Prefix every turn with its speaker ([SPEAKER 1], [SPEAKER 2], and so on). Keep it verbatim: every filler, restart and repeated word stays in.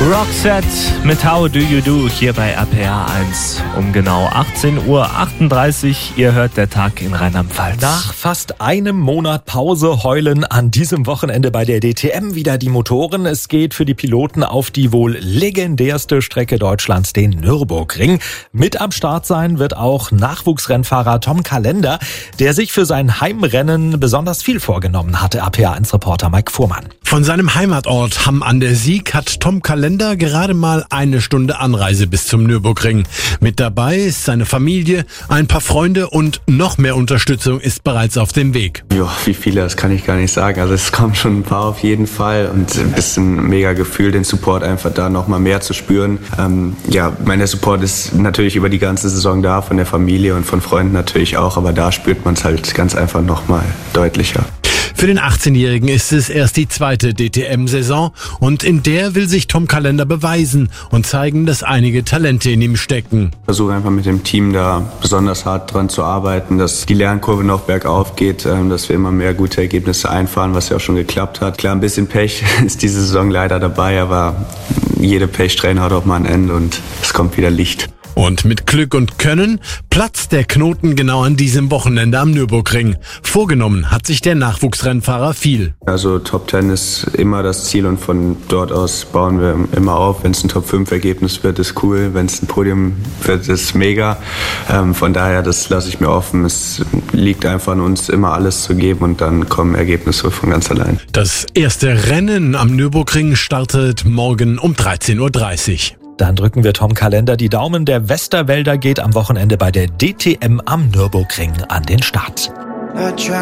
[SPEAKER 1] Roxette mit How Do You Do hier bei R P R eins um genau achtzehn Uhr achtunddreißig. Ihr hört der Tag in Rheinland-Pfalz.
[SPEAKER 2] Nach fast einem Monat Pause heulen an diesem Wochenende bei der D T M wieder die Motoren. Es geht für die Piloten auf die wohl legendärste Strecke Deutschlands, den Nürburgring. Mit am Start sein wird auch Nachwuchsrennfahrer Tom Callender, der sich für sein Heimrennen besonders viel vorgenommen hatte. R P R eins Reporter Mike Fuhrmann.
[SPEAKER 3] Von seinem Heimatort Hamm an der Sieg hat Tom Callender gerade mal eine Stunde Anreise bis zum Nürburgring. Mit dabei ist seine Familie, ein paar Freunde und noch mehr Unterstützung ist bereits auf dem Weg.
[SPEAKER 4] Ja, wie viele, das kann ich gar nicht sagen. Also es kommen schon ein paar auf jeden Fall und ein bisschen mega Gefühl, den Support einfach da noch mal mehr zu spüren. Ähm, ja, mein Support ist natürlich über die ganze Saison da, von der Familie und von Freunden natürlich auch, aber da spürt man es halt ganz einfach noch mal deutlicher.
[SPEAKER 3] Für den achtzehnjährigen ist es erst die zweite D T M-Saison und in der will sich Tom Callender beweisen und zeigen, dass einige Talente in ihm stecken.
[SPEAKER 4] Ich versuche einfach mit dem Team da besonders hart dran zu arbeiten, dass die Lernkurve noch bergauf geht, dass wir immer mehr gute Ergebnisse einfahren, was ja auch schon geklappt hat. Klar, ein bisschen Pech ist diese Saison leider dabei, aber jede Pechsträhne hat auch mal ein Ende und es kommt wieder Licht.
[SPEAKER 3] Und mit Glück und Können platzt der Knoten genau an diesem Wochenende am Nürburgring. Vorgenommen hat sich der Nachwuchsrennfahrer viel.
[SPEAKER 4] Also Top Ten ist immer das Ziel und von dort aus bauen wir immer auf. Wenn es ein Top fünf Ergebnis wird, ist cool. Wenn es ein Podium wird, ist mega. Ähm, von daher, das lasse ich mir offen. Es liegt einfach an uns, immer alles zu geben und dann kommen Ergebnisse von ganz allein.
[SPEAKER 3] Das erste Rennen am Nürburgring startet morgen um dreizehn Uhr dreißig.
[SPEAKER 2] Dann drücken wir Tom Callender die Daumen. Der Westerwälder geht am Wochenende bei der D T M am Nürburgring an den Start.